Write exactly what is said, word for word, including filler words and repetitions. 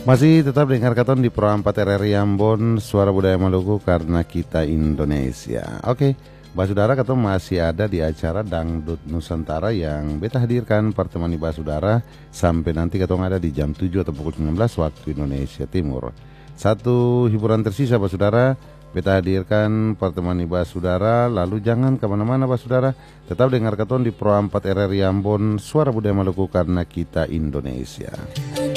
Masih tetap dengar katon di Pro empat R R I Ambon, Suara Budaya Maluku karena kita Indonesia. Oke, Basudara katon masih ada di acara Dangdut Nusantara yang beta hadirkan pertemani Basudara sampai nanti katon ada di jam tujuh atau pukul sembilan belas waktu Indonesia Timur. Satu hiburan tersisa Basudara, beta hadirkan pertemani Basudara, lalu jangan kemana-mana Basudara, tetap dengar katon di Pro empat R R I Ambon, Suara Budaya Maluku karena kita Indonesia.